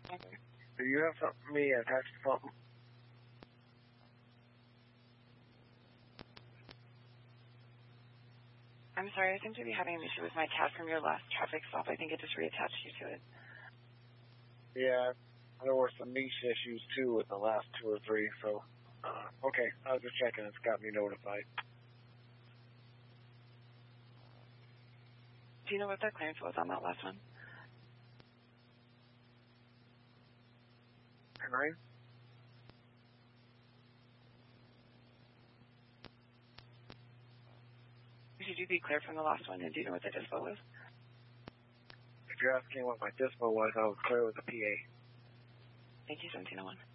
Okay. Do you have something for me attached to something? I'm sorry, I seem to be having an issue with my tab from your last traffic stop. I think it just reattached you to it. Yeah, there were some niche issues too with the last 2 or 3, so, okay, I was just checking, it's got me notified. Do you know what the clearance was on that last one? Right? Should you be clear from the last one, and do you know what the dispo was? If you're asking what my dispo was, I was clear with the PA. Thank you, 1701.